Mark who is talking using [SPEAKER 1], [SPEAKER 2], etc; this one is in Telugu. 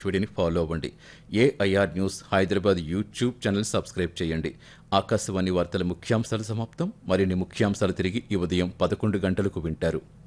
[SPEAKER 1] వీడియోని ఫాలో అవ్వండి. AIR news Hyderabad YouTube channel subscribe చేయండి. ఆకాశవాణి వార్తల ముఖ్యాంశాలు సమాప్తం. మరిన్ని ముఖ్యాంశాలు తిరిగి ఈ ఉదయం 11 గంటలకు వింటారు.